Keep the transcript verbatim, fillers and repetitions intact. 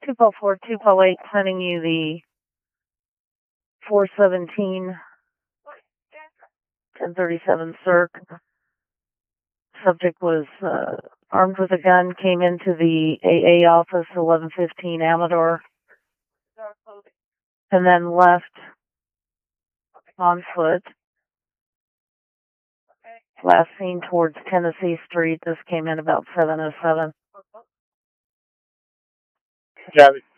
two oh four, two oh eight, sending you the four seventeen, ten thirty-seven circ. Subject was uh, armed with a gun, came into the A A office, eleven fifteen Amador, and then left on foot. Last seen towards Tennessee Street. This came in about seven oh seven. Copy.